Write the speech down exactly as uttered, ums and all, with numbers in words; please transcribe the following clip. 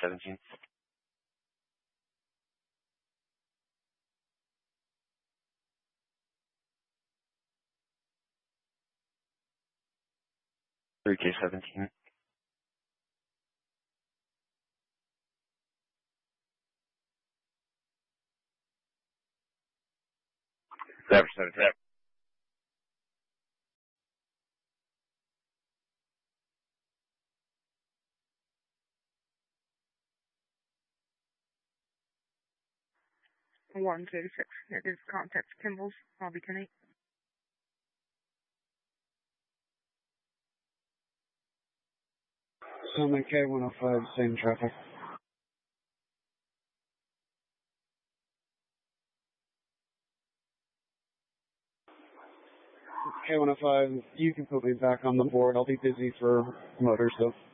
seventeen. three K seventeen. Never seventeen. one thirty-six. It is contact Kimball's, Bobby Kenney. Summit K one oh five, same traffic. K one oh five, you can put me back on the board. I'll be busy for motor stuff.